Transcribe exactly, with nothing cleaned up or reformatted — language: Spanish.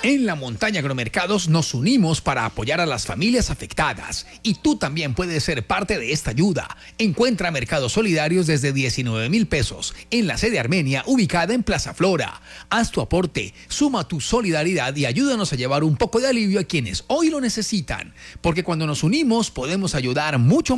En la Montaña Agromercados nos unimos para apoyar a las familias afectadas y tú también puedes ser parte de esta ayuda. Encuentra mercados solidarios desde diecinueve mil pesos en la sede Armenia ubicada en Plaza Flora. Haz tu aporte, suma tu solidaridad y ayúdanos a llevar un poco de alivio a quienes hoy lo necesitan, porque cuando nos unimos podemos ayudar mucho